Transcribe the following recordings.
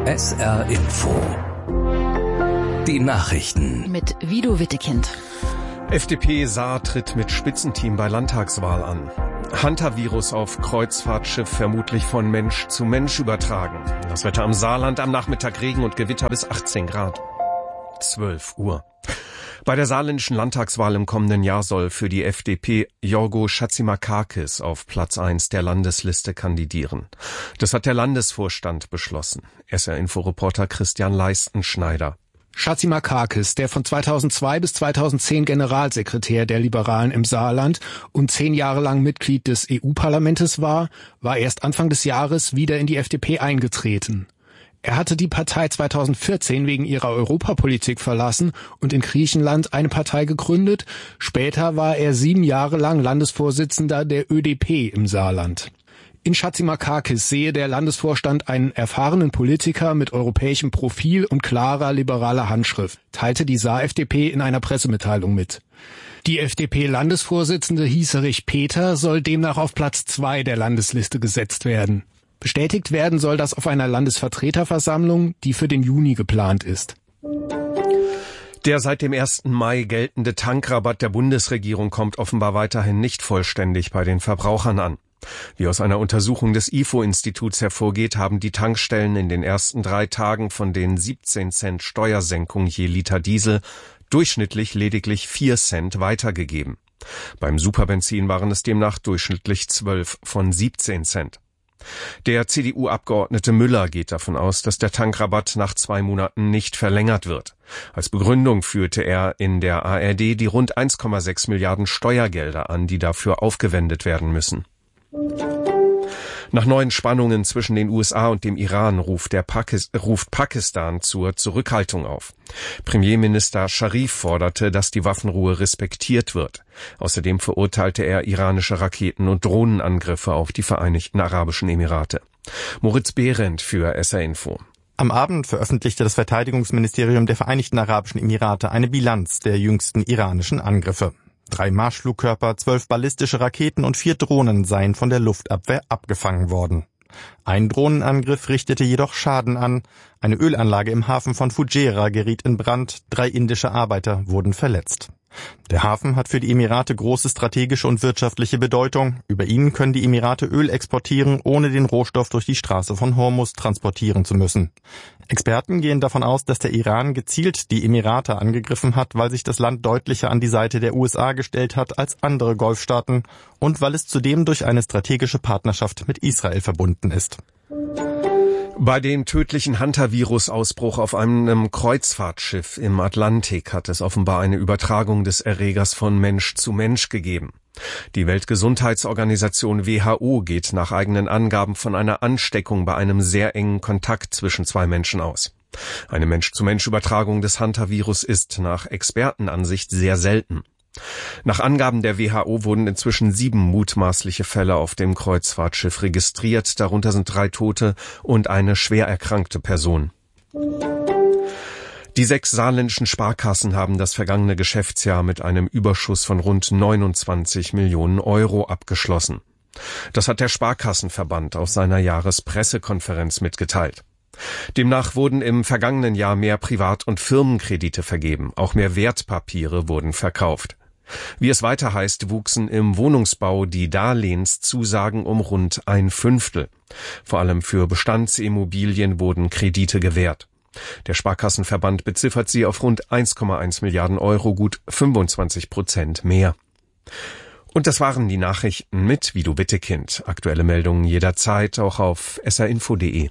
SR Info. Die Nachrichten. Mit Vido Wittekind. FDP-Saar tritt mit Spitzenteam bei Landtagswahl an. Hantavirus auf Kreuzfahrtschiff vermutlich von Mensch zu Mensch übertragen. Das Wetter am Saarland, am Nachmittag Regen und Gewitter bis 18 Grad. 12 Uhr. Bei der saarländischen Landtagswahl im kommenden Jahr soll für die FDP Jorgo Chatzimarkakis auf Platz 1 der Landesliste kandidieren. Das hat der Landesvorstand beschlossen. SR-Info-Reporter Christian Leistenschneider. Chatzimarkakis, der von 2002 bis 2010 Generalsekretär der Liberalen im Saarland und 10 Jahre lang Mitglied des EU-Parlaments war erst Anfang des Jahres wieder in die FDP eingetreten. Er hatte die Partei 2014 wegen ihrer Europapolitik verlassen und in Griechenland eine Partei gegründet. Später war er 7 Jahre lang Landesvorsitzender der ÖDP im Saarland. In Chatzimarkakis sehe der Landesvorstand einen erfahrenen Politiker mit europäischem Profil und klarer liberaler Handschrift, teilte die Saar-FDP in einer Pressemitteilung mit. Die FDP-Landesvorsitzende Hieserich Peter soll demnach auf Platz 2 der Landesliste gesetzt werden. Bestätigt werden soll das auf einer Landesvertreterversammlung, die für den Juni geplant ist. Der seit dem 1. Mai geltende Tankrabatt der Bundesregierung kommt offenbar weiterhin nicht vollständig bei den Verbrauchern an. Wie aus einer Untersuchung des IFO-Instituts hervorgeht, haben die Tankstellen in den ersten 3 Tagen von den 17 Cent Steuersenkung je Liter Diesel durchschnittlich lediglich 4 Cent weitergegeben. Beim Superbenzin waren es demnach durchschnittlich 12 von 17 Cent. Der CDU-Abgeordnete Müller geht davon aus, dass der Tankrabatt nach 2 Monaten nicht verlängert wird. Als Begründung führte er in der ARD die rund 1,6 Milliarden Steuergelder an, die dafür aufgewendet werden müssen. Nach neuen Spannungen zwischen den USA und dem Iran ruft Pakistan zur Zurückhaltung auf. Premierminister Scharif forderte, dass die Waffenruhe respektiert wird. Außerdem verurteilte er iranische Raketen- und Drohnenangriffe auf die Vereinigten Arabischen Emirate. Moritz Behrendt für SR Info. Am Abend veröffentlichte das Verteidigungsministerium der Vereinigten Arabischen Emirate eine Bilanz der jüngsten iranischen Angriffe. 3 Marschflugkörper, 12 ballistische Raketen und 4 Drohnen seien von der Luftabwehr abgefangen worden. Ein Drohnenangriff richtete jedoch Schaden an. Eine Ölanlage im Hafen von Fujairah geriet in Brand. 3 indische Arbeiter wurden verletzt. Der Hafen hat für die Emirate große strategische und wirtschaftliche Bedeutung. Über ihn können die Emirate Öl exportieren, ohne den Rohstoff durch die Straße von Hormuz transportieren zu müssen. Experten gehen davon aus, dass der Iran gezielt die Emirate angegriffen hat, weil sich das Land deutlicher an die Seite der USA gestellt hat als andere Golfstaaten und weil es zudem durch eine strategische Partnerschaft mit Israel verbunden ist. Bei dem tödlichen Hantavirus-Ausbruch auf einem Kreuzfahrtschiff im Atlantik hat es offenbar eine Übertragung des Erregers von Mensch zu Mensch gegeben. Die Weltgesundheitsorganisation WHO geht nach eigenen Angaben von einer Ansteckung bei einem sehr engen Kontakt zwischen 2 Menschen aus. Eine Mensch-zu-Mensch-Übertragung des Hantavirus ist nach Expertenansicht sehr selten. Nach Angaben der WHO wurden inzwischen 7 mutmaßliche Fälle auf dem Kreuzfahrtschiff registriert. Darunter sind 3 Tote und eine schwer erkrankte Person. Die 6 saarländischen Sparkassen haben das vergangene Geschäftsjahr mit einem Überschuss von rund 29 Millionen Euro abgeschlossen. Das hat der Sparkassenverband auf seiner Jahrespressekonferenz mitgeteilt. Demnach wurden im vergangenen Jahr mehr Privat- und Firmenkredite vergeben. Auch mehr Wertpapiere wurden verkauft. Wie es weiter heißt, wuchsen im Wohnungsbau die Darlehenszusagen um rund 1/5. Vor allem für Bestandsimmobilien wurden Kredite gewährt. Der Sparkassenverband beziffert sie auf rund 1,1 Milliarden Euro, gut 25% mehr. Und das waren die Nachrichten mit Vido Wittekind. Aktuelle Meldungen jederzeit auch auf srinfo.de.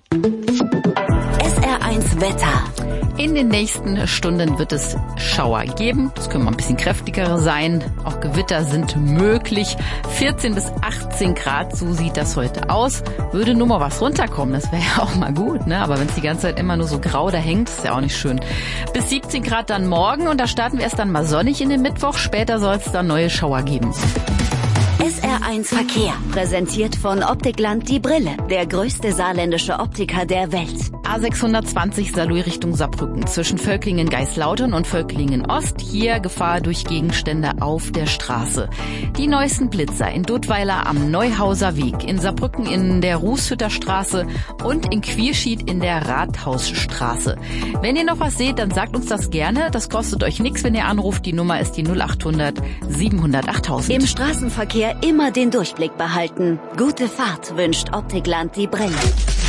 SR1 Wetter. In den nächsten Stunden wird es Schauer geben. Es können mal ein bisschen kräftigere sein. Auch Gewitter sind möglich. 14 bis 18 Grad, so sieht das heute aus. Würde nur mal was runterkommen, das wäre ja auch mal gut, ne? Aber wenn es die ganze Zeit immer nur so grau da hängt, ist ja auch nicht schön. Bis 17 Grad dann morgen und da starten wir erst dann mal sonnig in den Mittwoch. Später soll es dann neue Schauer geben. SR1 Verkehr, präsentiert von Optikland Die Brille, der größte saarländische Optiker der Welt. A620 Saarlouis Richtung Saarbrücken zwischen Völklingen-Geislautern und Völklingen-Ost. Hier Gefahr durch Gegenstände auf der Straße. Die neuesten Blitzer in Dudweiler am Neuhauser Weg, in Saarbrücken in der Rußhütter Straße und in Quierschied in der Rathausstraße. Wenn ihr noch was seht, dann sagt uns das gerne. Das kostet euch nichts, wenn ihr anruft. Die Nummer ist die 0800 700 8000. Im Straßenverkehr immer den Durchblick behalten. Gute Fahrt wünscht Optikland Die Brille.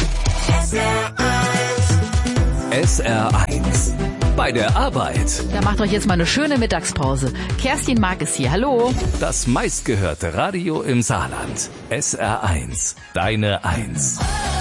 SR1 bei der Arbeit. Da macht euch jetzt mal eine schöne Mittagspause. Kerstin Mark ist hier. Hallo. Das meistgehörte Radio im Saarland. SR1, deine Eins.